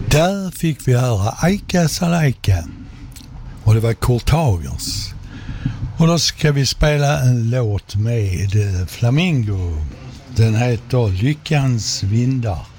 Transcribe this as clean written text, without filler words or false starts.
Där fick vi höra Aika Salaika och det var Kurt Hagers. Och då ska vi spela en låt med Flamingo. Den heter Lyckans vindar.